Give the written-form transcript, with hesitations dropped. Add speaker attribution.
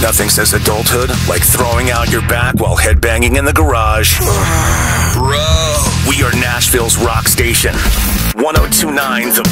Speaker 1: Nothing says adulthood like throwing out your back while headbanging in the garage.
Speaker 2: Bro.
Speaker 1: We are Nashville's rock station. 102.9 The